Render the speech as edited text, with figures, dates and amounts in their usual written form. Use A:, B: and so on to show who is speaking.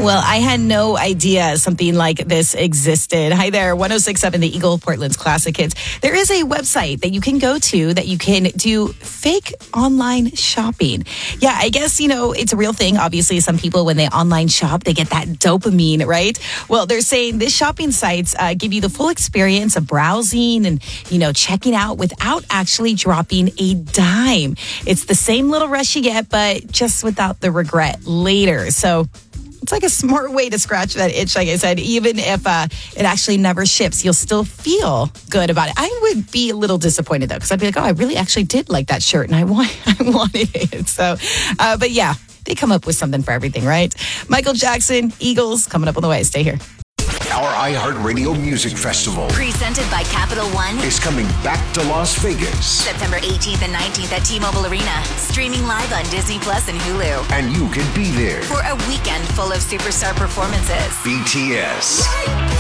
A: Well, I had no idea something like this existed. Hi there, 106.7 The Eagle, Portland's classic hits. There is a website that you can go to that you can do fake online shopping. Yeah, I guess, it's a real thing. Obviously, some people, when they online shop, they get that dopamine, right? Well, they're saying this shopping sites give you the full experience of browsing and, checking out without actually dropping a dime. It's the same little rush you get, but just without the regret later. So it's like a smart way to scratch that itch, like I said. Even if it actually never ships, you'll still feel good about it. I would be a little disappointed, though, because I'd be like, I really actually did like that shirt, and I wanted it. So, but yeah, they come up with something for everything, right? Michael Jackson, Eagles, coming up on the way. Stay here.
B: Our iHeartRadio Music Festival,
C: presented by Capital One,
B: is coming back to Las Vegas.
C: September 18th and 19th at T-Mobile Arena. Streaming live on Disney Plus and Hulu.
B: And you can be there
C: for a weekend full of superstar performances.
B: BTS,